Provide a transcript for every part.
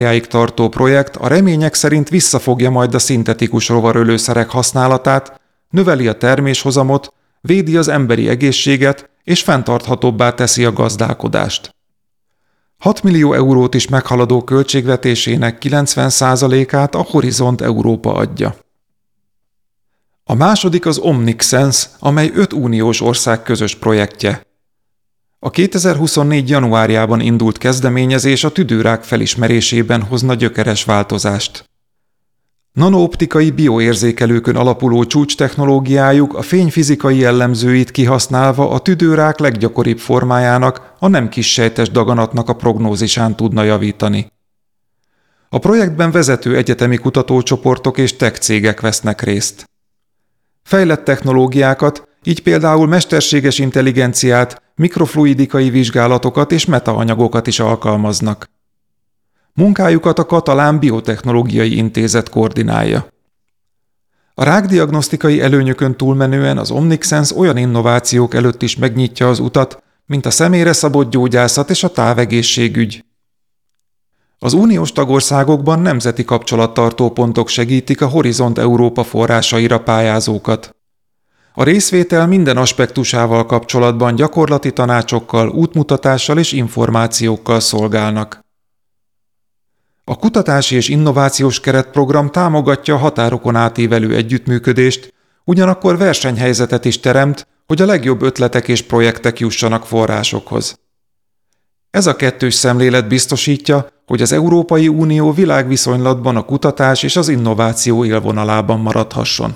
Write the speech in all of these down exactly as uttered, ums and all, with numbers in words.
februárjáig tartó projekt a remények szerint visszafogja majd a szintetikus rovarölőszerek használatát, növeli a terméshozamot, védi az emberi egészséget és fenntarthatóbbá teszi a gazdálkodást. hat millió eurót is meghaladó költségvetésének kilencven százalékát a Horizont Európa adja. A második az OmnicSense, amely öt uniós ország közös projektje. A kétezer-huszonnégy. januárjában indult kezdeményezés a tüdőrák felismerésében hozna gyökeres változást. Nanooptikai bioérzékelőkön alapuló csúcstechnológiájuk a fény fizikai jellemzőit kihasználva a tüdőrák leggyakoribb formájának, a nem kissejtes daganatnak a prognózisán tudna javítani. A projektben vezető egyetemi kutatócsoportok és tech cégek vesznek részt. Fejlett technológiákat, így például mesterséges intelligenciát, mikrofluidikai vizsgálatokat és metaanyagokat is alkalmaznak. Munkájukat a Katalán Biotechnológiai Intézet koordinálja. A rákdiagnosztikai előnyökön túlmenően az OmnicSense olyan innovációk előtt is megnyitja az utat, mint a személyre szabott gyógyászat és a távegészségügy. Az uniós tagországokban nemzeti kapcsolattartó pontok segítik a Horizont Európa forrásaira pályázókat. A részvétel minden aspektusával kapcsolatban gyakorlati tanácsokkal, útmutatással és információkkal szolgálnak. A kutatási és innovációs keretprogram támogatja a határokon átívelő együttműködést, ugyanakkor versenyhelyzetet is teremt, hogy a legjobb ötletek és projektek jussanak forrásokhoz. Ez a kettős szemlélet biztosítja, hogy az Európai Unió világviszonylatban a kutatás és az innováció élvonalában maradhasson.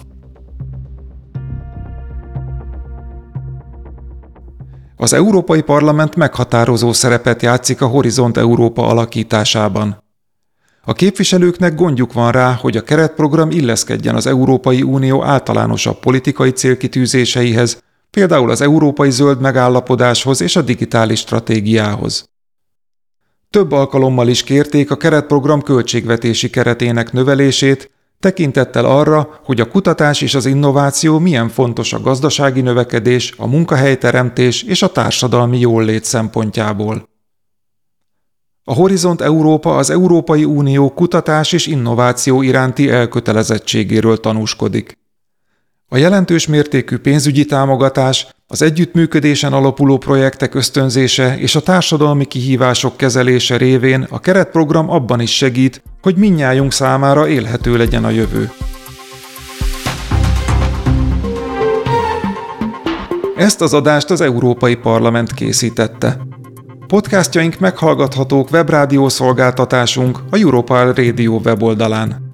Az Európai Parlament meghatározó szerepet játszik a Horizont Európa alakításában. A képviselőknek gondjuk van rá, hogy a keretprogram illeszkedjen az Európai Unió általánosabb politikai célkitűzéseihez, például az Európai Zöld Megállapodáshoz és a digitális stratégiához. Több alkalommal is kérték a keretprogram költségvetési keretének növelését, tekintettel arra, hogy a kutatás és az innováció milyen fontos a gazdasági növekedés, a munkahelyteremtés és a társadalmi jólét szempontjából. A Horizont Európa az Európai Unió kutatás és innováció iránti elkötelezettségéről tanúskodik. A jelentős mértékű pénzügyi támogatás, az együttműködésen alapuló projektek ösztönzése és a társadalmi kihívások kezelése révén a keretprogram abban is segít, hogy mindnyájunk számára élhető legyen a jövő. Ezt az adást az Európai Parlament készítette. Podcastjaink meghallgathatók webrádió szolgáltatásunk, a Europal Radio weboldalán.